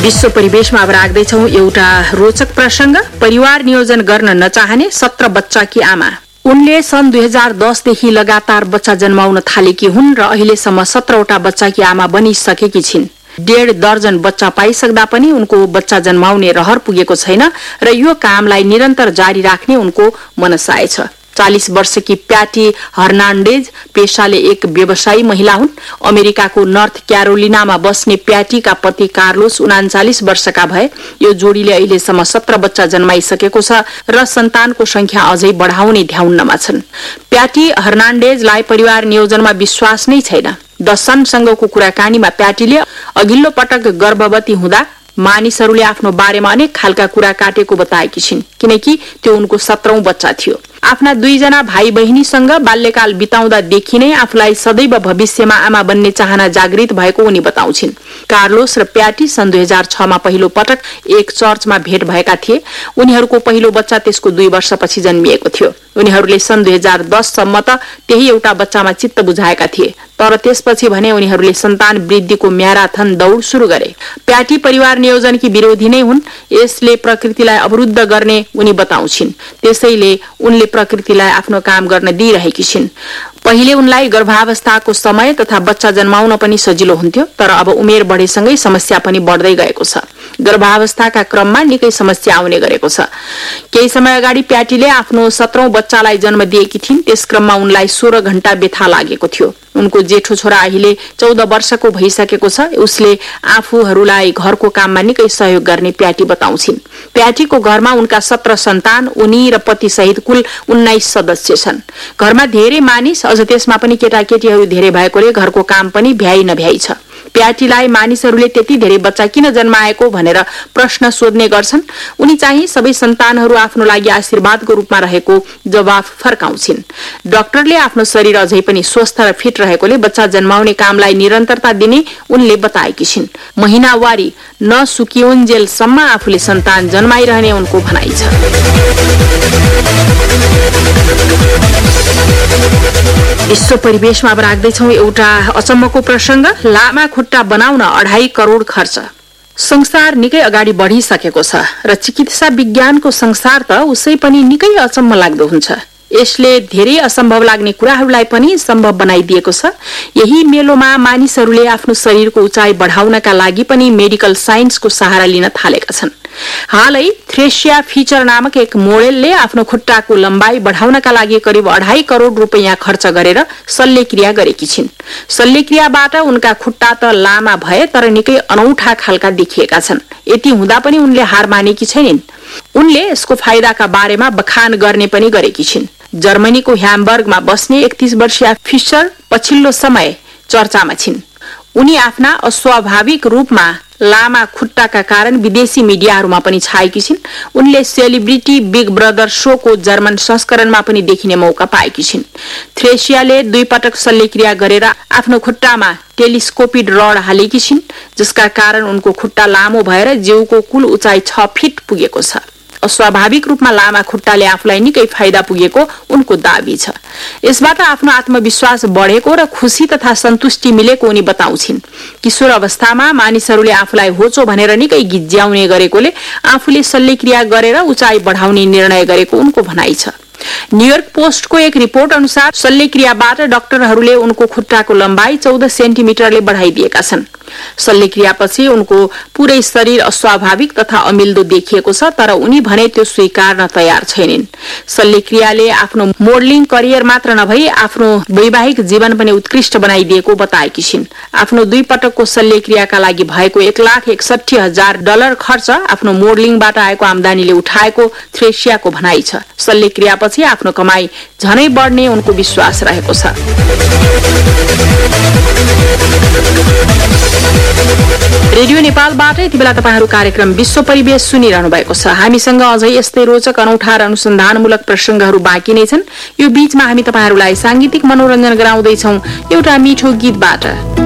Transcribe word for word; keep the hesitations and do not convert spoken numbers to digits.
विश्व परिवेशमा अब राख्दैछौं एउटा रोचक प्रसंग। परिवार नियोजन गर्न नचाहने सत्र बच्चाकी आमा। उनले सन् दुई हजार दस देखि लगातार बच्चा जन्माउन थालेकी हुन् र अहिलेसम्म सत्रवटा बच्चाकी आमा बनिसकेकी छिन्। डेढ दर्जन बच्चा पाइसक्दा पनि उनको बच्चा जन्माउने रहर पुगेको छैन र यो कामलाई निरन्तर जारी राख्ने उनको मनसाय छ। चालीस वर्षकी प्याटी हर्नान्डेज पेशाले एक व्यवसायी महिला हुन्। अमेरिकाको नर्थ क्यारोलिनामा बस्ने प्याटीका पति कार्लोस उनाचालीस वर्षका भए। यो जोडीले अहिलेसम्म सत्र बच्चा जन्माइसकेको छ र सन्तानको संख्या अझै बढाउने ध्याउन्नमा छन्। प्याटी हर्नान्डेजलाई परिवार नियोजनमा विश्वास नै छैन। द सनसँगको कुराकानीमा प्याटीले अघिल्लो पटक गर्भवती हुँदा मानिसहरूले आफ्नो बारेमा अनेक खालका कुरा काटेको बताएकी छिन्, किनकि त्यो उनको सत्रौं बच्चा थियो। आफ्ना दुईजना भाइ बहिनीसँग बाल्यकाल बिताउँदादेखि नै आफूलाई सदैव भविष्यमा आमा बन्ने चाहना जागृत भएको उनी बताउँछिन्। कार्लोस र प्याटी सन् दुई हजार छमा पहिलो पटक एक चर्चमा भेट भएका थिए। उनीहरूको पहिलो बच्चा त्यसको दुई वर्षपछि जन्मिएको थियो। उनीहरूले सन् दुई हजार दससम्म त त्यही एउटा बच्चामा चित्त बुझाएका थिए, तर त्यसपछि भने उनीहरूले सन्तान वृद्धिको म्याराथन दौड शुरू गरे। प्याटी परिवार नियोजनकी विरोधी नै हुन्। यसले प्रकृतिलाई अवरुद्ध गर्ने उनी बताउँछिन्। त्यसैले उनले प्रकृतिलाई आफ्नो काम गर्न दिइरहेकी छिन्। पहिले उनलाई गर्भावस्थाको समय तथा बच्चा जन्माउन पनि सजिलो हुन्थ्यो, तर अब उमेर बढेसँगै समस्या पनि बढ्दै गएको छ। गर्भावस्थाका क्रममा निकै समस्या आउने गरेको छ। केही समय अगाडि प्याटीले आफ्नो सत्रौं बच्चालाई जन्म दिएकी थिइन्। त्यस क्रममा उनलाई सोह्र घण्टा व्यथा लागेको थियो। उनको जेठो छोरा अहिले चौध वर्षको भइसकेको छ। उसले आफूहरूलाई घरको काममा निकै सहयोग गर्ने प्याटी बताउँछिन्। प्याटीको घरमा उनका सत्र सन्तान, उनी र पति सहित कुल उन्नाइस सदस्य छन्। घरमा धेरै मानिस, अझ त्यसमा पनि केटाकेटीहरू धेरै भएकोले घरको काम पनि भ्याइ नभ्याइ छ। प्याटीलाई मानिसहरूले त्यति धेरै बच्चा किन जन्माएको भनेर प्रश्न सोध्ने गर्छन्। उनी चाहिँ सबै सन्तानहरू आफ्नो लागि आशीर्वादको रूपमा रहेको जवाफ फर्काउँछिन्। डाक्टरले आफ्नो शरीर अझै पनि स्वस्थ र फिट रहेकोले बच्चा जन्माउने कामलाई निरन्तरता दिने उनले बताएकी छिन्। महिनावारी नसुकिउन्जेलसम्म आफूले सन्तान जन्माइरहने उनको भनाइ छ। विश्व परिवेशमा अब राख्दैछौं एउटा अचम्मको प्रसंग। लामा खुट्टा बनाउन अढाई करोड़ खर्च। संसार निकै अगाडि बढिसकेको छ र चिकित्सा विज्ञानको संसार त उसै पनि निकै अचम्म लाग्दो हुन्छ। यसले धेरै असम्भव लाग्ने कुराहरूलाई पनि सम्भव बनाइदिएको छ। यही मेलोमा मानिसहरूले आफ्नो शरीरको उचाइ बढाउनका लागि पनि मेडिकल साइन्सको सहारा लिन थालेका छन्। हालै थ्रेसिया फीचर नामक एक मोडेलले आफ्नो खुट्टाको लम्बाई बढाउनका लागि करिब अढाई करोड़ रुपैयाँ खर्च गरेर शल्यक्रिया गरेकी छिन्। शल्यक्रियाबाट उनका खुट्टा त लामा भए तर निकै अनौठा खालका देखिएका छन्। यति हुँदा पनि उनले हार मानेकी छैनन्। उनले यसको फाइदाका बारेमा बखान गर्ने पनि गरेकी छिन्। जर्मनीको ह्याम्बर्गमा बस्ने एकतीस वर्षीय फिशर पछिल्लो समय चर्चामा छिन्। उनी आफ्ना अस्वाभाविक रूपमा लामा खुट्टाका कारण विदेशी मिडियाहरूमा पनि छाएकी छिन्। उनले सेलिब्रिटी बिग ब्रदर शोको जर्मन संस्करणमा पनि देखिने मौका पाएकी छिन्। थ्रेसियाले दुई पटक शल्यक्रिया गरेर आफ्नो खुट्टामा टेलिस्कोपिड रड हालेकी छिन्, जसका कारण उनको खुट्टा लामो भएर जिउको कुल उचाइ छ फिट पुगेको छ। अस्वाभाविक रूपमा लामा खुट्टाले आफूलाई निकै फाइदा पुगेको उनको दाबी छ। यसबाट आफ्नो आत्मविश्वास बढेको र खुशी तथा सन्तुष्टि मिलेको उनी बताउँछिन्। किशोर अवस्थामा मानिसहरूले आफूलाई होचो भनेर निकै गिज्याउने गरेकोले आफूले शल्यक्रिया गरेर उचाइ बढाउने निर्णय गरेको उनको भनाइ छ। न्यूयोर्क पोस्टको एक रिपोर्ट अनुसार शल्यक्रियाबाट डाक्टरहरूले उनको खुट्टाको लम्बाई चौध सेन्टिमिटरले बढाइदिएका छन्। शल्यक्रियापछि उनको पुरै शरीर अस्वाभाविक तथा अमिल्दो देखिएको छ, तर उनी भने त्यो स्वीकार्न तयार छैनन्। शल्यक्रियाले आफ्नो मोडलिङ करियर मात्र नभई आफ्नो वैवाहिक जीवन पनि उत्कृष्ट बनाइदिएको बताएकी छिन्। आफ्नो दुई पटकको शल्यक्रियाका लागि भएको एक लाख एकसठी हजार डलर खर्च आफ्नो मोडलिङबाट आएको आमदानीले उठाएको थ्रेसियाको भनाइ छ। शल्यक्रियापछि आफ्नो कमाई झनै बढ्ने उनको विश्वास रहेको छ। रेडियो नेपालबाट यति बेला तपाईहरु कार्यक्रम विश्व परिवेश सुनिरहनु भएको छ। हामीसँग अझै यस्तै रोचक अनौठा र अनुसन्धानमूलक प्रसंगहरू बाँकी नै छन्। यो बीचमा हामी तपाईहरुलाई सांगीतिक मनोरञ्जन गराउँदै छौं एउटा मिठो गीतबाट।